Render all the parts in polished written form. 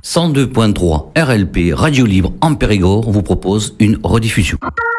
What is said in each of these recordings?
102.3 RLP Radio Libre en Périgord vous propose une rediffusion.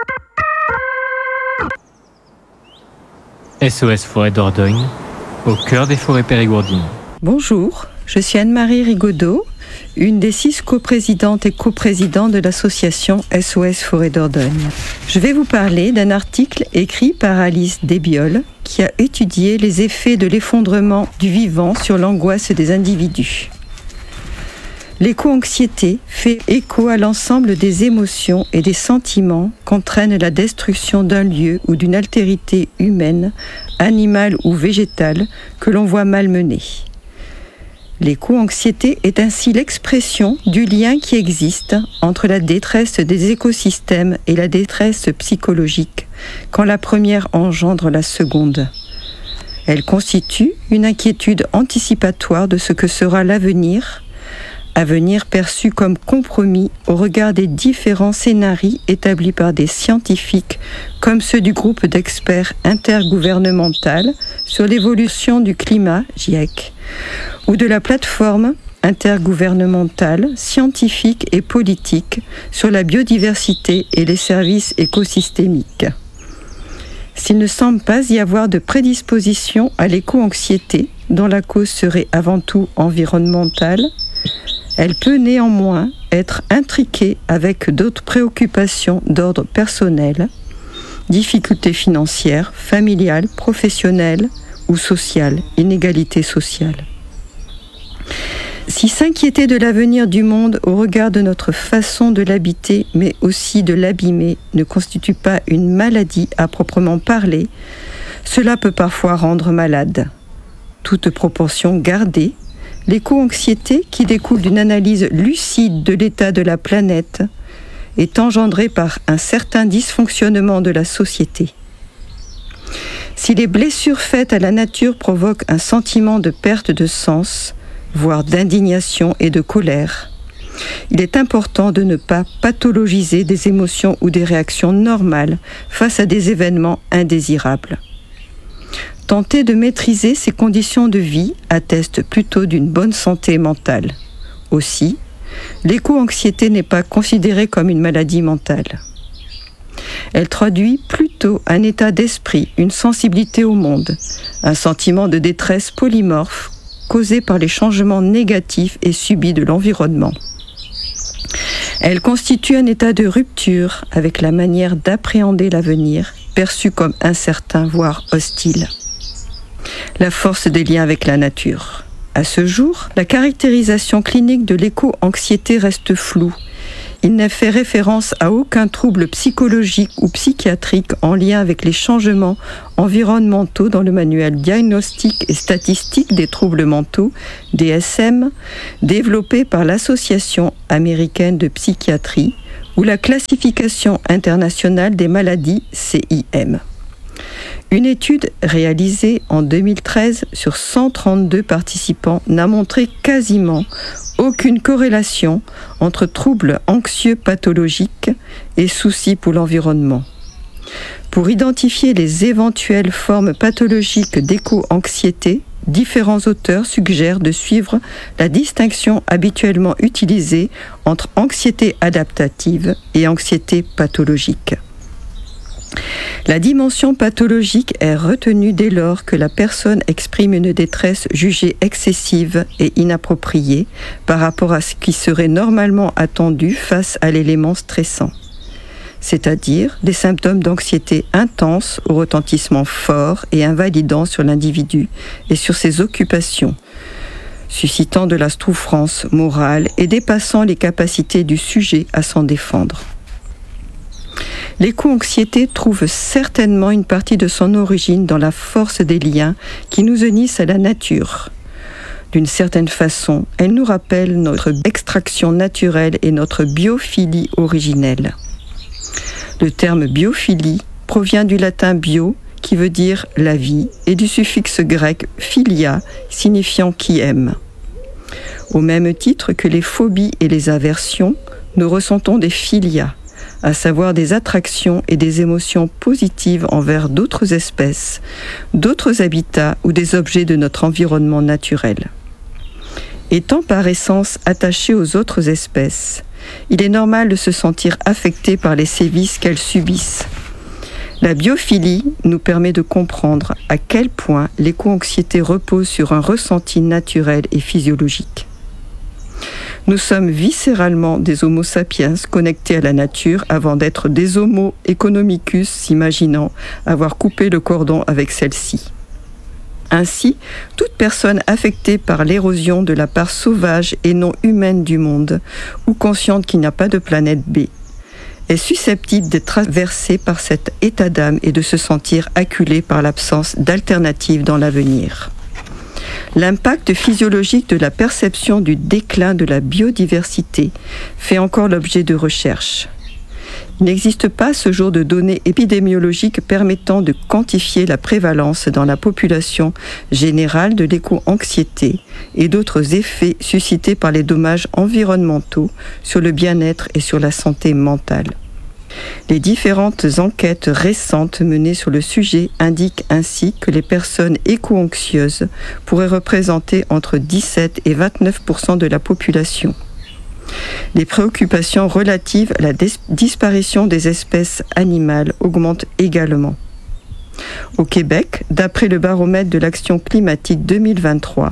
SOS Forêt Dordogne, au cœur des forêts périgourdines. Bonjour, je suis Anne-Marie Rigaudot, une des 6 coprésidentes et coprésidents de l'association SOS Forêt Dordogne. Je vais vous parler d'un article écrit par Alice Desbioles qui a étudié les effets de l'effondrement du vivant sur l'angoisse des individus. L'éco-anxiété fait écho à l'ensemble des émotions et des sentiments qu'entraîne la destruction d'un lieu ou d'une altérité humaine, animale ou végétale que l'on voit malmenée. L'éco-anxiété est ainsi l'expression du lien qui existe entre la détresse des écosystèmes et la détresse psychologique, quand la première engendre la seconde. Elle constitue une inquiétude anticipatoire de ce que sera l'avenir perçu comme compromis au regard des différents scénarios établis par des scientifiques comme ceux du groupe d'experts intergouvernemental sur l'évolution du climat, GIEC, ou de la plateforme intergouvernementale, scientifique et politique sur la biodiversité et les services écosystémiques. S'il ne semble pas y avoir de prédisposition à l'éco-anxiété, dont la cause serait avant tout environnementale, elle peut néanmoins être intriquée avec d'autres préoccupations d'ordre personnel, difficultés financières, familiales, professionnelles ou sociales, inégalités sociales. Si s'inquiéter de l'avenir du monde au regard de notre façon de l'habiter, mais aussi de l'abîmer, ne constitue pas une maladie à proprement parler, cela peut parfois rendre malade. Toute proportion gardée, l'éco-anxiété, qui découle d'une analyse lucide de l'état de la planète, est engendrée par un certain dysfonctionnement de la société. Si les blessures faites à la nature provoquent un sentiment de perte de sens, voire d'indignation et de colère, il est important de ne pas pathologiser des émotions ou des réactions normales face à des événements indésirables. Tenter de maîtriser ces conditions de vie atteste plutôt d'une bonne santé mentale. Aussi, l'éco-anxiété n'est pas considérée comme une maladie mentale. Elle traduit plutôt un état d'esprit, une sensibilité au monde, un sentiment de détresse polymorphe causé par les changements négatifs et subis de l'environnement. Elle constitue un état de rupture avec la manière d'appréhender l'avenir, perçu comme incertain, voire hostile. La force des liens avec la nature. À ce jour, la caractérisation clinique de l'éco-anxiété reste floue. Il n'a fait référence à aucun trouble psychologique ou psychiatrique en lien avec les changements environnementaux dans le manuel diagnostic et statistique des troubles mentaux, DSM, développé par l'Association américaine de psychiatrie ou la classification internationale des maladies, CIM. Une étude réalisée en 2013 sur 132 participants n'a montré quasiment aucune corrélation entre troubles anxieux pathologiques et soucis pour l'environnement. Pour identifier les éventuelles formes pathologiques d'éco-anxiété, différents auteurs suggèrent de suivre la distinction habituellement utilisée entre anxiété adaptative et anxiété pathologique. La dimension pathologique est retenue dès lors que la personne exprime une détresse jugée excessive et inappropriée par rapport à ce qui serait normalement attendu face à l'élément stressant, c'est-à-dire des symptômes d'anxiété intense au retentissement fort et invalidant sur l'individu et sur ses occupations, suscitant de la souffrance morale et dépassant les capacités du sujet à s'en défendre. L'éco-anxiété trouve certainement une partie de son origine dans la force des liens qui nous unissent à la nature. D'une certaine façon, elle nous rappelle notre extraction naturelle et notre biophilie originelle. Le terme biophilie provient du latin bio, qui veut dire la vie, et du suffixe grec philia, signifiant qui aime. Au même titre que les phobies et les aversions, nous ressentons des philias, à savoir des attractions et des émotions positives envers d'autres espèces, d'autres habitats ou des objets de notre environnement naturel. Étant par essence attaché aux autres espèces, il est normal de se sentir affecté par les sévices qu'elles subissent. La biophilie nous permet de comprendre à quel point l'éco-anxiété repose sur un ressenti naturel et physiologique. Nous sommes viscéralement des homo sapiens connectés à la nature avant d'être des homo economicus s'imaginant avoir coupé le cordon avec celle-ci. Ainsi, toute personne affectée par l'érosion de la part sauvage et non humaine du monde, ou consciente qu'il n'y a pas de planète B, est susceptible d'être traversée par cet état d'âme et de se sentir acculée par l'absence d'alternatives dans l'avenir. L'impact physiologique de la perception du déclin de la biodiversité fait encore l'objet de recherches. Il n'existe pas à ce jour de données épidémiologiques permettant de quantifier la prévalence dans la population générale de l'éco-anxiété et d'autres effets suscités par les dommages environnementaux sur le bien-être et sur la santé mentale. Les différentes enquêtes récentes menées sur le sujet indiquent ainsi que les personnes éco-anxieuses pourraient représenter entre 17 et 29% de la population. Les préoccupations relatives à la disparition des espèces animales augmentent également. Au Québec, d'après le baromètre de l'action climatique 2023,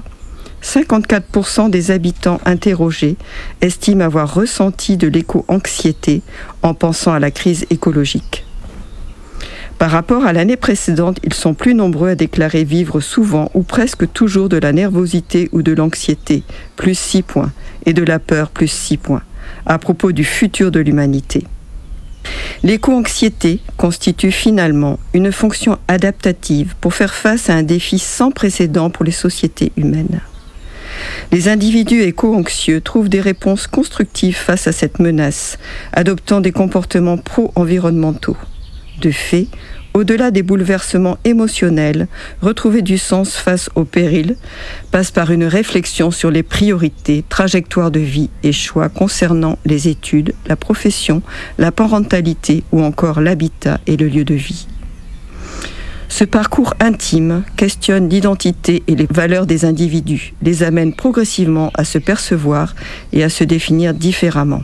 54% des habitants interrogés estiment avoir ressenti de l'éco-anxiété en pensant à la crise écologique. Par rapport à l'année précédente, ils sont plus nombreux à déclarer vivre souvent ou presque toujours de la nervosité ou de l'anxiété, plus 6 points, et de la peur, plus 6 points, à propos du futur de l'humanité. L'éco-anxiété constitue finalement une fonction adaptative pour faire face à un défi sans précédent pour les sociétés humaines. Les individus éco-anxieux trouvent des réponses constructives face à cette menace, adoptant des comportements pro-environnementaux. De fait, au-delà des bouleversements émotionnels, retrouver du sens face au péril passe par une réflexion sur les priorités, trajectoires de vie et choix concernant les études, la profession, la parentalité ou encore l'habitat et le lieu de vie. Ce parcours intime questionne l'identité et les valeurs des individus, les amène progressivement à se percevoir et à se définir différemment.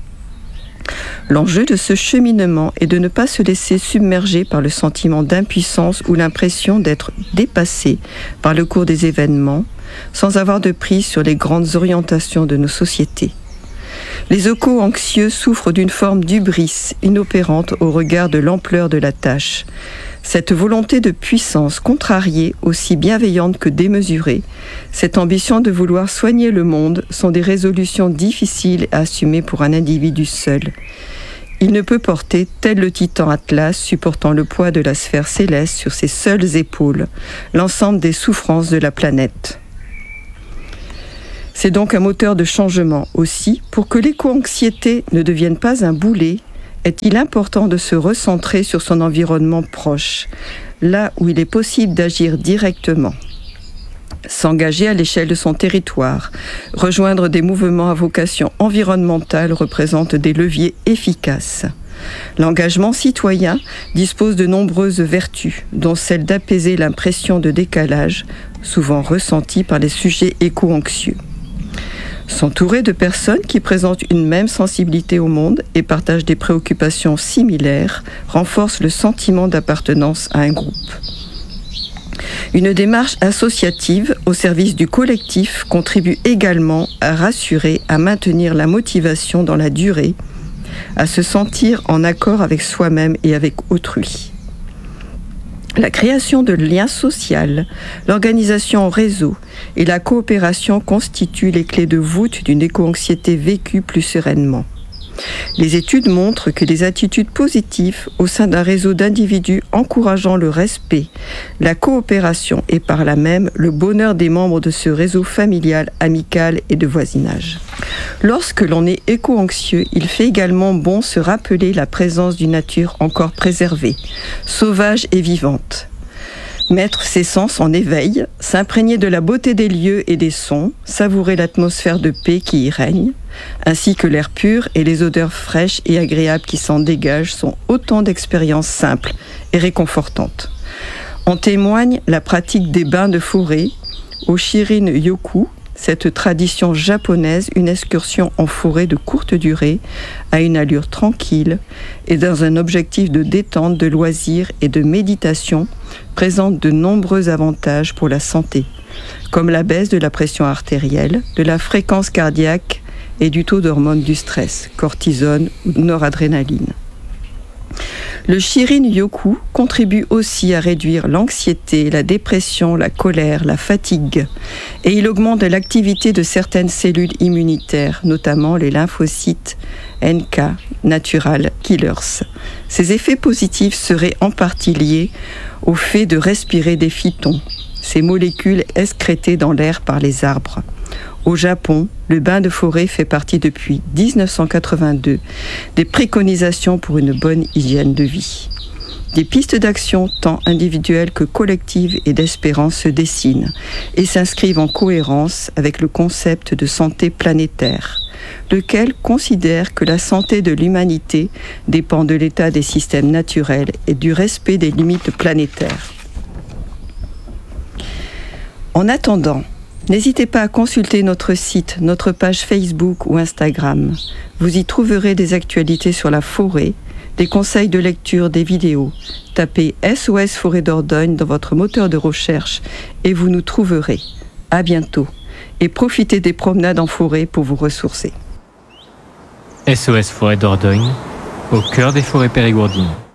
L'enjeu de ce cheminement est de ne pas se laisser submerger par le sentiment d'impuissance ou l'impression d'être dépassé par le cours des événements, sans avoir de prise sur les grandes orientations de nos sociétés. Les éco-anxieux souffrent d'une forme d'hubris inopérante au regard de l'ampleur de la tâche. Cette volonté de puissance contrariée, aussi bienveillante que démesurée, cette ambition de vouloir soigner le monde sont des résolutions difficiles à assumer pour un individu seul. Il ne peut porter, tel le titan Atlas supportant le poids de la sphère céleste sur ses seules épaules, l'ensemble des souffrances de la planète. C'est donc un moteur de changement aussi. Pour que l'éco-anxiété ne devienne pas un boulet, est-il important de se recentrer sur son environnement proche, là où il est possible d'agir directement. S'engager à l'échelle de son territoire, rejoindre des mouvements à vocation environnementale représente des leviers efficaces. L'engagement citoyen dispose de nombreuses vertus, dont celle d'apaiser l'impression de décalage, souvent ressentie par les sujets éco-anxieux. S'entourer de personnes qui présentent une même sensibilité au monde et partagent des préoccupations similaires renforce le sentiment d'appartenance à un groupe. Une démarche associative au service du collectif contribue également à rassurer, à maintenir la motivation dans la durée, à se sentir en accord avec soi-même et avec autrui. La création de liens sociaux, l'organisation en réseau et la coopération constituent les clés de voûte d'une éco-anxiété vécue plus sereinement. Les études montrent que les attitudes positives au sein d'un réseau d'individus encourageant le respect, la coopération et par là même le bonheur des membres de ce réseau familial, amical et de voisinage. Lorsque l'on est éco-anxieux, il fait également bon se rappeler la présence d'une nature encore préservée, sauvage et vivante. Mettre ses sens en éveil, s'imprégner de la beauté des lieux et des sons, savourer l'atmosphère de paix qui y règne, ainsi que l'air pur et les odeurs fraîches et agréables qui s'en dégagent sont autant d'expériences simples et réconfortantes. En témoigne la pratique des bains de forêt au Shirin-yoku, cette tradition japonaise, une excursion en forêt de courte durée, à une allure tranquille et dans un objectif de détente, de loisirs et de méditation, présente de nombreux avantages pour la santé, comme la baisse de la pression artérielle, de la fréquence cardiaque et du taux d'hormones du stress, cortisone ou noradrénaline. Le Shirin-yoku contribue aussi à réduire l'anxiété, la dépression, la colère, la fatigue, et il augmente l'activité de certaines cellules immunitaires, notamment les lymphocytes NK, Natural Killers. Ces effets positifs seraient en partie liés au fait de respirer des phytons, ces molécules excrétées dans l'air par les arbres. Au Japon, le bain de forêt fait partie depuis 1982 des préconisations pour une bonne hygiène de vie. Des pistes d'action tant individuelles que collectives et d'espérance se dessinent et s'inscrivent en cohérence avec le concept de santé planétaire, lequel considère que la santé de l'humanité dépend de l'état des systèmes naturels et du respect des limites planétaires. En attendant, n'hésitez pas à consulter notre site, notre page Facebook ou Instagram. Vous y trouverez des actualités sur la forêt, des conseils de lecture, des vidéos. Tapez SOS Forêt Dordogne dans votre moteur de recherche et vous nous trouverez. À bientôt et profitez des promenades en forêt pour vous ressourcer. SOS Forêt Dordogne, au cœur des forêts périgourdines.